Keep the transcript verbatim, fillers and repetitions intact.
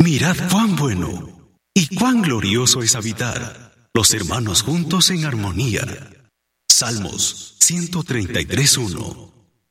Mirad cuán bueno y cuán glorioso es habitar los hermanos juntos en armonía. Salmos ciento treinta y tres, uno.